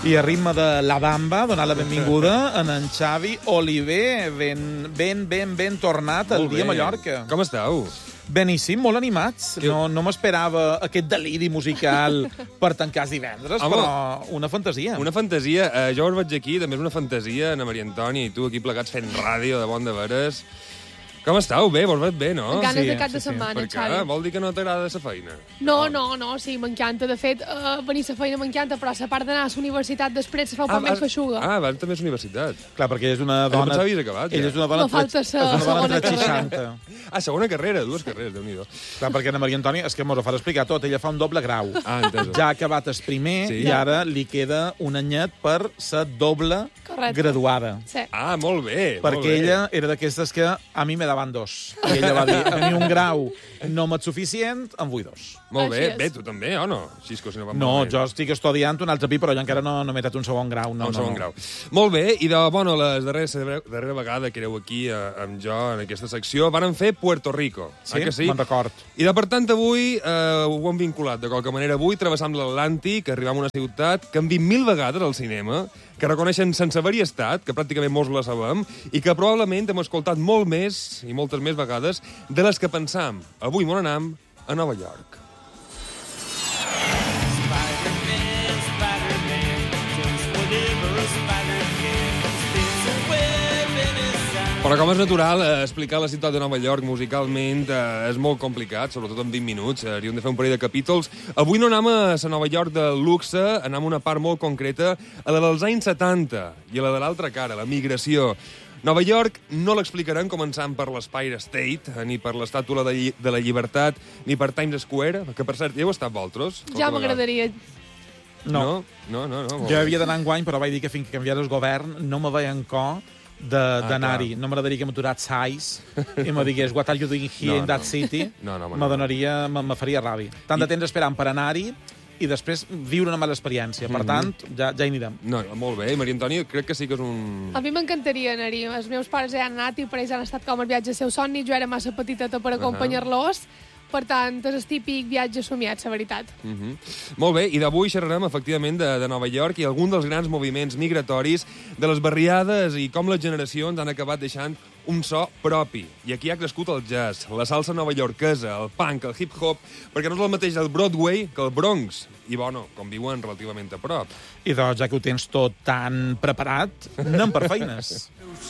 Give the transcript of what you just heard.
I a ritme de La Bamba, donar la benvinguda a en Xavi Oliver, ben tornat al dia a Mallorca. Com esteu? Beníssim, molt animats. No m'esperava aquest deliri musical per tancar els divendres, però una fantasia. Una fantasia. Jo us veig aquí, també és una fantasia, Ana Maria Antònia i tu aquí plegats fent ràdio de bon de veres. Com esteu? Bé, vos veig bé, no? Amb ganes de cap de setmana, Xavi. Vol dir que no t'agrada la feina? No, sí, m'encanta. De fet, venir a la feina m'encanta, però a part d'anar a la universitat després se fa un poc més feixuga. Vas també a la universitat. Clar, perquè ella és una dona... Pensava que havies acabat, ja. Ella és una dona... No falta segona carrera. Segona carrera, dues carreres, Déu-n'hi-do. Clar, perquè Ana Maria Antònia, és que mos ho farà explicar tot, ella fa un doble grau. Entesos. Ja ha acabat el primer i ara li queda un anyet per ser doble graduada. Sí. Molt bé. Perquè ella era d'aquestes que a mi me daven 2. I ella va dir, a mi un grau no m'és suficient, en vull 2. Molt bé. Bé, tu també, o no? Xisco, si no va no, jo estic estudiant un altre pi, però jo encara no m'he tret un segon grau. Un segon grau. Molt bé, i la darrera vegada que éreu aquí amb jo en aquesta secció, vàrem fer Puerto Rico. Sí, me'n record. I per tant avui ho hem vinculat de qualque manera. Avui travessam l'Atlàntic, arribam a una ciutat que hem vist 1000 vegades al cinema, que reconeixen sense haver-hi estat, que pràcticament molts la sabem, i que probablement hem escoltat molt més, i moltes més vegades, de les que pensam. Avui m'on anam a Nova York. Però com és natural, explicar la ciutat de Nova York musicalment és molt complicat, sobretot en 20 minuts. Hauríem de fer un parell de capítols. Avui no anem a la Nova York del luxe, anem a una part molt concreta, a la dels anys 70, i a la de l'altra cara, la migració. Nova York no l'explicarem començant per l'Empire State, ni per l'Estàtua de la Llibertat, ni per Times Square, que per cert, hi heu estat vosaltres? Ja m'agradaria. No. Jo havia d'anar enguany, però vaig dir que fins que canviara el govern no me veien cor d'anar-hi. No m'agradaria que m'aturat Sais i me digués what are you doing here in that city. Me faria ràbia. Tant de temps esperant per anar-hi i després viure una mala experiència. Per tant, ja hi anirem. No, molt bé. Maria Antònia, crec que sí que és un... A mi m'encantaria anar-hi. Els meus pares ja han anat i per ells han estat com el viatge seu somni. Jo era massa petiteta per acompanyar-los. Per tant, és el típic viatge somiat, la veritat. Molt bé, i d'avui xerrarem, efectivament, de Nova York i algun dels grans moviments migratoris, de les barriades i com les generacions han acabat deixant un so propi. I aquí ha crescut el jazz, la salsa novaiorquesa, el punk, el hip-hop, perquè no és el mateix el Broadway que el Bronx. I, bueno, conviuen relativament a prop. I doncs, ja que ho tens tot tan preparat, anem per feines.